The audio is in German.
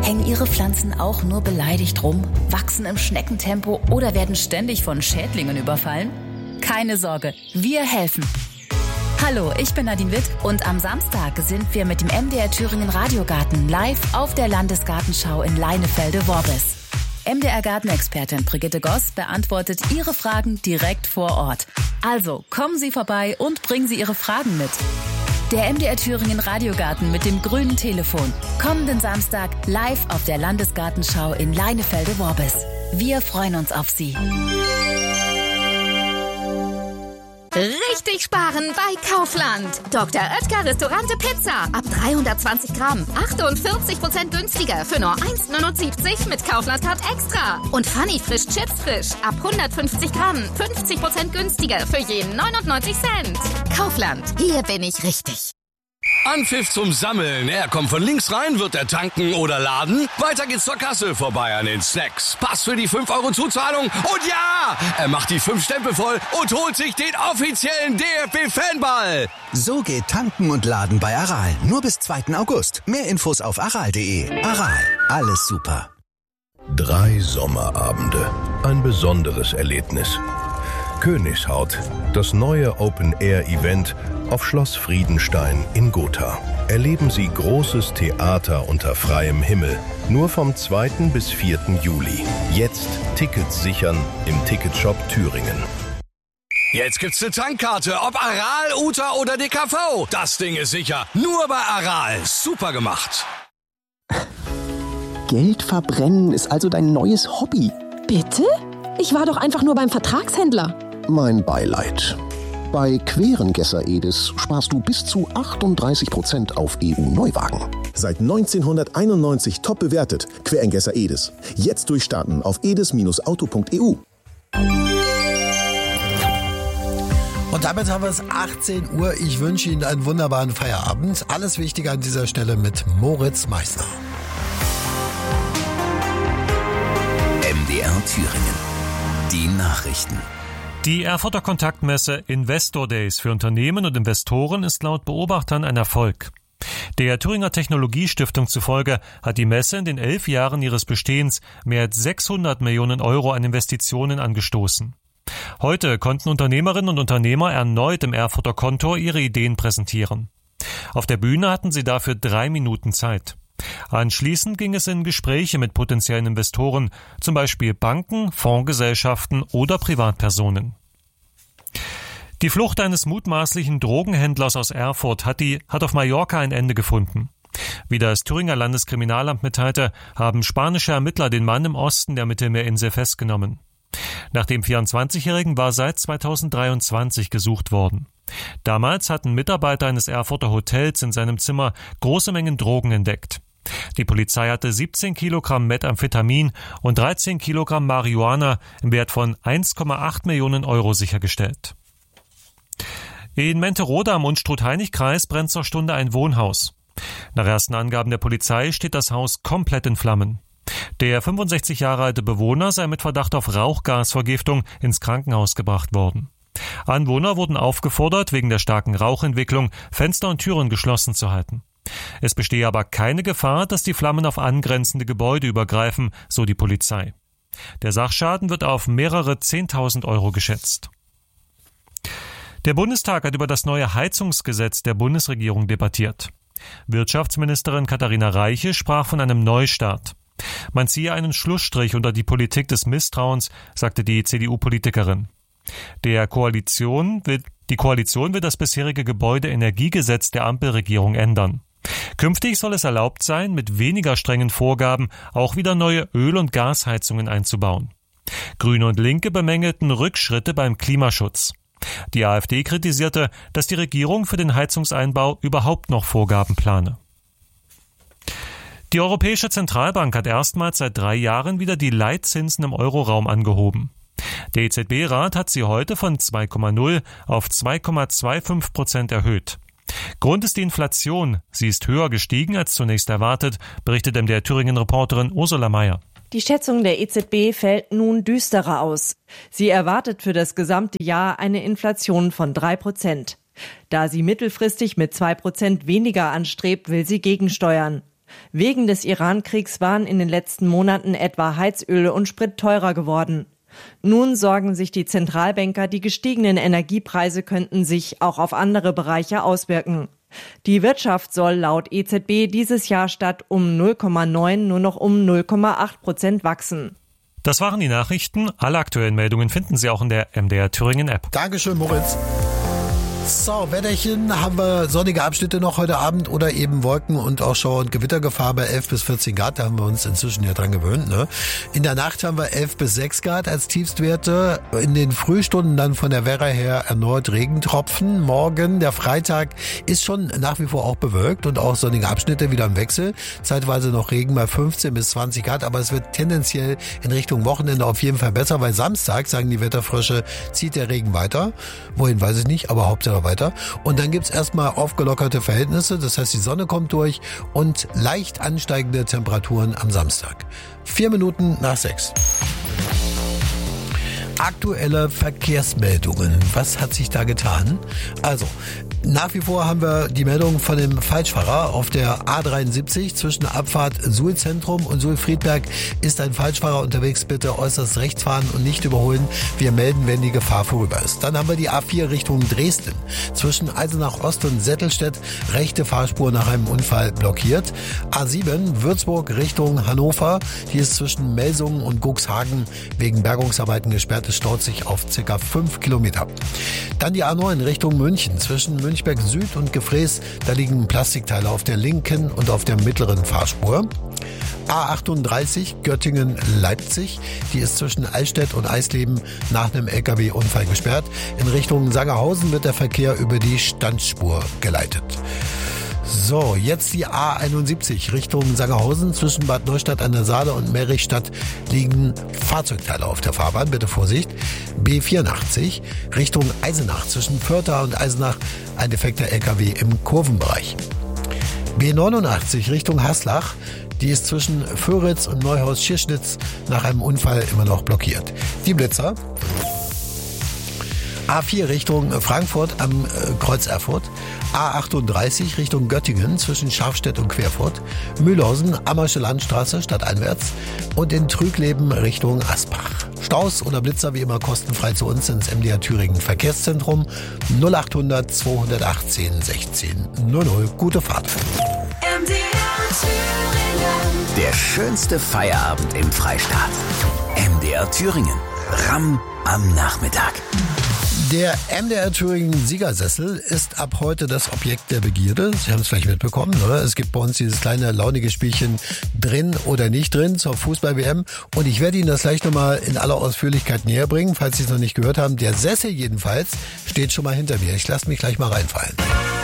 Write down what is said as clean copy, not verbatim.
Hängen Ihre Pflanzen auch nur beleidigt rum, wachsen im Schneckentempo oder werden ständig von Schädlingen überfallen? Keine Sorge, wir helfen. Hallo, ich bin Nadine Witt und am Samstag sind wir mit dem MDR Thüringen Radiogarten live auf der Landesgartenschau in Leinefelde-Worbis. MDR Gartenexpertin Brigitte Goss beantwortet Ihre Fragen direkt vor Ort. Also kommen Sie vorbei und bringen Sie Ihre Fragen mit. Der MDR Thüringen Radiogarten mit dem grünen Telefon. Kommenden Samstag live auf der Landesgartenschau in Leinefelde-Worbis. Wir freuen uns auf Sie. Richtig sparen bei Kaufland. Dr. Oetker Restaurante Pizza. Ab 320 Gramm. 48% günstiger für nur 1,79 mit Kaufland-Card Extra. Und Funny Frisch Chips Frisch. Ab 150 Gramm. 50% günstiger für jeden 99 Cent. Kaufland. Hier bin ich richtig. Anpfiff zum Sammeln. Er kommt von links rein, wird er tanken oder laden. Weiter geht's zur Kasse, vorbei an den Snacks. Pass für die 5 € Zuzahlung. Und ja, er macht die 5 Stempel voll und holt sich den offiziellen DFB-Fanball. So geht Tanken und Laden bei Aral. Nur bis 2. August. Mehr Infos auf aral.de. Aral, alles super. 3 Sommerabende. Ein besonderes Erlebnis. Königshaut, das neue Open-Air-Event auf Schloss Friedenstein in Gotha. Erleben Sie großes Theater unter freiem Himmel. Nur vom 2. bis 4. Juli. Jetzt Tickets sichern im Ticketshop Thüringen. Jetzt gibt's eine Tankkarte, ob Aral, Uta oder DKV. Das Ding ist sicher. Nur bei Aral. Super gemacht. Geld verbrennen ist also dein neues Hobby. Bitte? Ich war doch einfach nur beim Vertragshändler. Mein Beileid. Bei Querengesser Edis sparst du bis zu 38% auf EU-Neuwagen. Seit 1991 top bewertet. Querengesser Edis. Jetzt durchstarten auf edis-auto.eu. Und damit haben wir es 18 Uhr. Ich wünsche Ihnen einen wunderbaren Feierabend. Alles Wichtige an dieser Stelle mit Moritz Meissner. MDR Thüringen. Die Nachrichten. Die Erfurter Kontaktmesse Investor Days für Unternehmen und Investoren ist laut Beobachtern ein Erfolg. Der Thüringer Technologiestiftung zufolge hat die Messe in den 11 Jahren ihres Bestehens mehr als 600 Millionen € an Investitionen angestoßen. Heute konnten Unternehmerinnen und Unternehmer erneut im Erfurter Kontor ihre Ideen präsentieren. Auf der Bühne hatten sie dafür 3 Minuten Zeit. Anschließend ging es in Gespräche mit potenziellen Investoren, zum Beispiel Banken, Fondsgesellschaften oder Privatpersonen. Die Flucht eines mutmaßlichen Drogenhändlers aus Erfurt hat auf Mallorca ein Ende gefunden. Wie das Thüringer Landeskriminalamt mitteilte, haben spanische Ermittler den Mann im Osten der Mittelmeerinsel festgenommen. Nach dem 24-Jährigen war seit 2023 gesucht worden. Damals hatten Mitarbeiter eines Erfurter Hotels in seinem Zimmer große Mengen Drogen entdeckt. Die Polizei hatte 17 Kilogramm Methamphetamin und 13 Kilogramm Marihuana im Wert von 1,8 Millionen € sichergestellt. In Menterode am Unstrut-Hainich-Kreis brennt zur Stunde ein Wohnhaus. Nach ersten Angaben der Polizei steht das Haus komplett in Flammen. Der 65 Jahre alte Bewohner sei mit Verdacht auf Rauchgasvergiftung ins Krankenhaus gebracht worden. Anwohner wurden aufgefordert, wegen der starken Rauchentwicklung Fenster und Türen geschlossen zu halten. Es bestehe aber keine Gefahr, dass die Flammen auf angrenzende Gebäude übergreifen, so die Polizei. Der Sachschaden wird auf mehrere 10.000 € geschätzt. Der Bundestag hat über das neue Heizungsgesetz der Bundesregierung debattiert. Wirtschaftsministerin Katharina Reiche sprach von einem Neustart. Man ziehe einen Schlussstrich unter die Politik des Misstrauens, sagte die CDU-Politikerin. Die Koalition will das bisherige Gebäudeenergiegesetz der Ampelregierung ändern. Künftig soll es erlaubt sein, mit weniger strengen Vorgaben auch wieder neue Öl- und Gasheizungen einzubauen. Grüne und Linke bemängelten Rückschritte beim Klimaschutz. Die AfD kritisierte, dass die Regierung für den Heizungseinbau überhaupt noch Vorgaben plane. Die Europäische Zentralbank hat erstmals seit 3 Jahren wieder die Leitzinsen im Euroraum angehoben. Der EZB-Rat hat sie heute von 2,0 auf 2,25% erhöht. Grund ist die Inflation. Sie ist höher gestiegen als zunächst erwartet, berichtet MDR Thüringen-Reporterin Ursula Mayer. Die Schätzung der EZB fällt nun düsterer aus. Sie erwartet für das gesamte Jahr eine Inflation von 3%. Da sie mittelfristig mit 2% weniger anstrebt, will sie gegensteuern. Wegen des Iran-Kriegs waren in den letzten Monaten etwa Heizöl und Sprit teurer geworden. Nun sorgen sich die Zentralbanker, die gestiegenen Energiepreise könnten sich auch auf andere Bereiche auswirken. Die Wirtschaft soll laut EZB dieses Jahr statt um 0,9 nur noch um 0,8% wachsen. Das waren die Nachrichten. Alle aktuellen Meldungen finden Sie auch in der MDR Thüringen App. Dankeschön, Moritz. So, Wetterchen, haben wir sonnige Abschnitte noch heute Abend oder eben Wolken und auch Schauer- und Gewittergefahr bei 11 bis 14 Grad. Da haben wir uns inzwischen ja dran gewöhnt. Ne? In der Nacht haben wir 11 bis 6 Grad als Tiefstwerte. In den Frühstunden dann von der Werra her erneut Regentropfen. Morgen, der Freitag, ist schon nach wie vor auch bewölkt und auch sonnige Abschnitte wieder im Wechsel. Zeitweise noch Regen bei 15 bis 20 Grad, aber es wird tendenziell in Richtung Wochenende auf jeden Fall besser, weil Samstag, sagen die Wetterfrösche, zieht der Regen weiter. Wohin, weiß ich nicht, aber Hauptsache weiter. Und dann gibt's erstmal aufgelockerte Verhältnisse, das heißt, die Sonne kommt durch und leicht ansteigende Temperaturen am Samstag. 4 Minuten nach 6. Aktuelle Verkehrsmeldungen. Was hat sich da getan? Also, nach wie vor haben wir die Meldung von dem Falschfahrer auf der A73 zwischen Abfahrt Suhl-Zentrum und Suhl-Friedberg ist ein Falschfahrer unterwegs. Bitte äußerst rechts fahren und nicht überholen. Wir melden, wenn die Gefahr vorüber ist. Dann haben wir die A4 Richtung Dresden. Zwischen Eisenach Ost und Settelstedt rechte Fahrspur nach einem Unfall blockiert. A7 Würzburg Richtung Hannover. Hier ist zwischen Melsungen und Cuxhagen wegen Bergungsarbeiten gesperrt. Es staut sich auf ca. 5 Kilometer. Dann die A9 Richtung München. Zwischen Münchberg Süd und Gefrees, da liegen Plastikteile auf der linken und auf der mittleren Fahrspur. A38 Göttingen-Leipzig, die ist zwischen Allstedt und Eisleben nach einem LKW-Unfall gesperrt. In Richtung Sangerhausen wird der Verkehr über die Standspur geleitet. So, jetzt die A71 Richtung Sangerhausen. Zwischen Bad Neustadt an der Saale und Merichstadt liegen Fahrzeugteile auf der Fahrbahn. Bitte Vorsicht. B84 Richtung Eisenach. Zwischen Vörtha und Eisenach ein defekter LKW im Kurvenbereich. B89 Richtung Haslach. Die ist zwischen Föritz und Neuhaus-Schirschnitz nach einem Unfall immer noch blockiert. Die Blitzer. A4 Richtung Frankfurt am Kreuz Erfurt. A38 Richtung Göttingen zwischen Scharfstedt und Querfurt. Mühlhausen, Ammersche Landstraße stadteinwärts. Und in Trügleben Richtung Asbach. Staus oder Blitzer wie immer kostenfrei zu uns ins MDR Thüringen Verkehrszentrum 0800 218 16 00. Gute Fahrt. Der schönste Feierabend im Freistaat. MDR Thüringen. Ramm am Nachmittag. Der MDR Thüringen Siegersessel ist ab heute das Objekt der Begierde. Sie haben es vielleicht mitbekommen, oder? Es gibt bei uns dieses kleine launige Spielchen drin oder nicht drin zur Fußball-WM. Und ich werde Ihnen das gleich nochmal in aller Ausführlichkeit näher bringen, falls Sie es noch nicht gehört haben. Der Sessel jedenfalls steht schon mal hinter mir. Ich lasse mich gleich mal reinfallen.